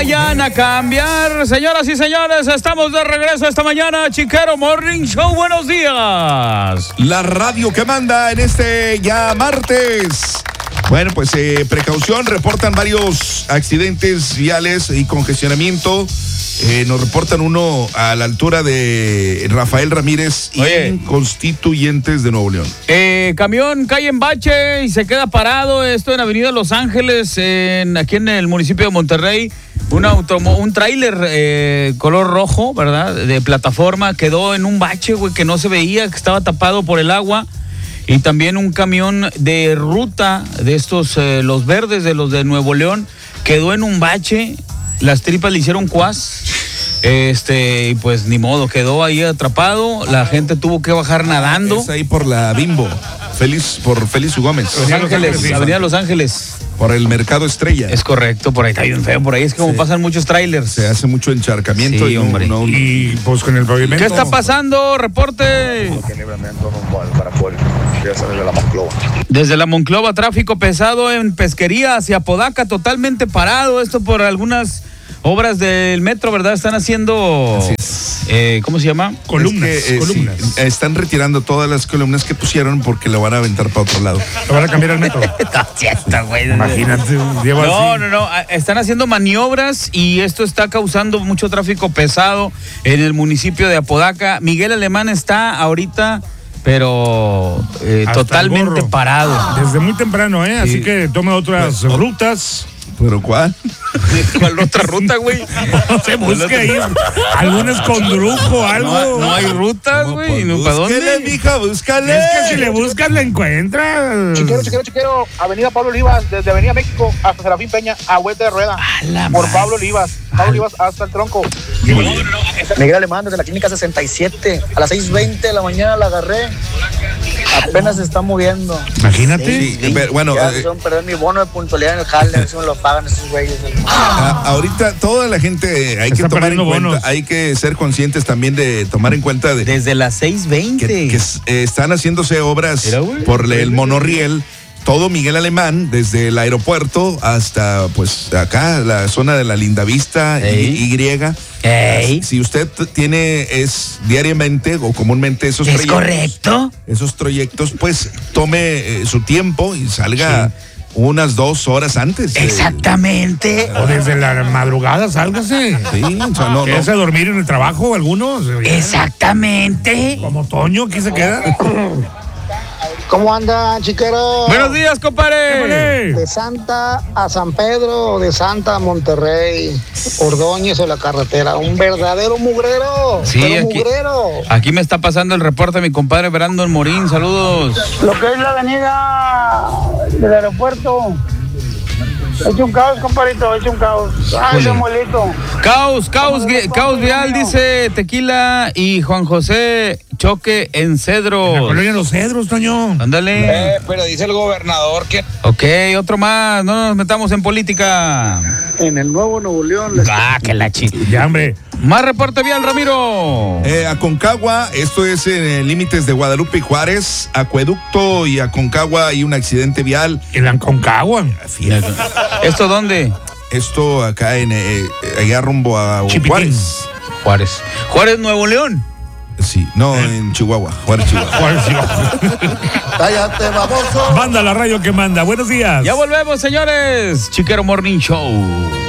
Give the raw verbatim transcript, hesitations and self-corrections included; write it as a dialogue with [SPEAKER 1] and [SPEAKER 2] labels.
[SPEAKER 1] Vayan a cambiar, señoras y señores, estamos de regreso esta mañana, Chiquero Morning Show, buenos días.
[SPEAKER 2] La radio que manda en este ya martes. Bueno, pues eh, precaución, reportan varios accidentes viales y congestionamiento. Eh, nos reportan uno a la altura de Rafael Ramírez y Oye, en Constituyentes de Nuevo León.
[SPEAKER 1] Eh, camión cae en bache y se queda parado, esto en Avenida Los Ángeles, en, aquí en el municipio de Monterrey. Un, automo, un tráiler eh, color rojo, ¿verdad? De plataforma, quedó en un bache, güey, que no se veía, que estaba tapado por el agua. Y también un camión de ruta de estos, eh, los verdes de los de Nuevo León, quedó en un bache. Las tripas le hicieron cuas, este, y pues ni modo, quedó ahí atrapado, la gente tuvo que bajar nadando.
[SPEAKER 2] Es ahí por la Bimbo, Félix, por Félix U. Gómez.
[SPEAKER 1] Los Ángeles, Avenida Los Ángeles.
[SPEAKER 2] Por el Mercado Estrella.
[SPEAKER 1] Es correcto, por ahí está bien feo, por ahí es como sí. Pasan muchos trailers.
[SPEAKER 2] Se hace mucho encharcamiento.
[SPEAKER 1] Sí,
[SPEAKER 2] y,
[SPEAKER 1] hombre.
[SPEAKER 2] No, no,
[SPEAKER 3] y pues con el pavimento.
[SPEAKER 1] ¿Qué está pasando? Reporte.
[SPEAKER 4] Desde la Monclova.
[SPEAKER 1] Desde la Monclova, tráfico pesado en Pesquería hacia Apodaca, totalmente parado. Esto por algunas obras del metro, ¿verdad? Están haciendo, eh, ¿cómo se llama?
[SPEAKER 3] Columnas.
[SPEAKER 2] Es que, eh,
[SPEAKER 3] columnas.
[SPEAKER 2] Sí, están retirando todas las columnas que pusieron porque lo van a aventar para otro lado.
[SPEAKER 3] Lo van a cambiar el metro.
[SPEAKER 1] No, cierto, güey.
[SPEAKER 3] Imagínate. Un día
[SPEAKER 1] no,
[SPEAKER 3] así.
[SPEAKER 1] no, no. Están haciendo maniobras y esto está causando mucho tráfico pesado en el municipio de Apodaca. Miguel Alemán está ahorita, pero eh, totalmente parado.
[SPEAKER 3] Desde muy temprano, ¿eh? Sí. Así que tome otras pues, rutas.
[SPEAKER 2] ¿Pero cuál?
[SPEAKER 1] ¿Cuál otra ruta, güey?
[SPEAKER 3] No se busque ahí. Algunas con grupo, algo.
[SPEAKER 1] No, no hay rutas, güey.
[SPEAKER 2] Pues,
[SPEAKER 1] ¿Para dónde?
[SPEAKER 2] Búsquele, mija, búscale.
[SPEAKER 3] Es que si le buscas, la encuentras.
[SPEAKER 4] Chiquero, chiquero, chiquero. Avenida Pablo Olivas, desde Avenida México hasta Serafín Peña, a vuelta de rueda. Por madre. Pablo Olivas. Pablo Olivas hasta el tronco.
[SPEAKER 5] Miguel Alemán, desde la clínica sesenta y siete. A las seis veinte de la mañana la agarré. Apenas se está moviendo.
[SPEAKER 3] Imagínate.
[SPEAKER 5] Sí,
[SPEAKER 2] sí, pero, bueno,
[SPEAKER 5] ya
[SPEAKER 2] eh,
[SPEAKER 5] son perder mi bono de puntualidad en el jale, a ver si me lo pagan esos güeyes.
[SPEAKER 2] Ah, ahorita toda la gente hay
[SPEAKER 3] está
[SPEAKER 2] que tomar en cuenta,
[SPEAKER 3] bonos.
[SPEAKER 2] hay que ser conscientes también de tomar en cuenta de
[SPEAKER 1] desde las seis veinte
[SPEAKER 2] que, que eh, están haciéndose obras Mira, güey, por güey, el monorriel. Todo Miguel Alemán, desde el aeropuerto hasta pues acá, la zona de la Lindavista y Y.
[SPEAKER 1] Ey.
[SPEAKER 2] Si usted tiene es diariamente o comúnmente esos
[SPEAKER 1] ¿Es
[SPEAKER 2] trayectos,
[SPEAKER 1] correcto?
[SPEAKER 2] Esos trayectos, pues tome eh, su tiempo y salga sí. unas dos horas antes.
[SPEAKER 1] Exactamente.
[SPEAKER 3] Eh, o desde la madrugada, sálgase.
[SPEAKER 2] Sí, o sea, no,
[SPEAKER 3] ¿Quédese
[SPEAKER 2] no.
[SPEAKER 3] a dormir en el trabajo algunos?
[SPEAKER 1] Exactamente.
[SPEAKER 3] Como Toño, aquí se queda.
[SPEAKER 5] ¿Cómo anda, chiquero?
[SPEAKER 1] Buenos días, compadre.
[SPEAKER 5] De Santa a San Pedro, de Santa a Monterrey, Ordóñez o la carretera. Un verdadero mugrero.
[SPEAKER 1] Sí,
[SPEAKER 5] pero
[SPEAKER 1] aquí,
[SPEAKER 5] mugrero.
[SPEAKER 1] Aquí me está pasando el reporte mi compadre Brandon Morín. Saludos.
[SPEAKER 6] Lo que es la avenida del aeropuerto. Hecho un caos, compadrito, hecho un caos. Ay, Samuelito.
[SPEAKER 1] Caos, caos, caos vial, dice Tequila y Juan José, choque en Cedros.
[SPEAKER 3] En la colonia Los Cedros, Toño.
[SPEAKER 1] Ándale.
[SPEAKER 4] Eh, pero dice el gobernador que...
[SPEAKER 1] Ok, otro más, no nos metamos en política.
[SPEAKER 5] En el Nuevo Nuevo León. Les...
[SPEAKER 1] Ah, que la chica.
[SPEAKER 3] Ya, hombre.
[SPEAKER 1] Más reporte vial, Ramiro.
[SPEAKER 2] Eh, Aconcagua, esto es en eh, límites de Guadalupe y Juárez, Acueducto y Aconcagua, hay un accidente vial.
[SPEAKER 3] En Aconcagua.
[SPEAKER 1] ¿Esto dónde?
[SPEAKER 2] Esto acá en eh, allá rumbo a
[SPEAKER 3] Chipitín.
[SPEAKER 2] Juárez.
[SPEAKER 1] Juárez. Juárez, Nuevo León.
[SPEAKER 2] Sí, no, ¿Eh? en Chihuahua. Juárez, Chihuahua.
[SPEAKER 3] Juárez, Chihuahua.
[SPEAKER 5] Cállate, baboso.
[SPEAKER 3] Manda la radio que manda. Buenos días.
[SPEAKER 1] Ya volvemos, señores. Chiquero Morning Show.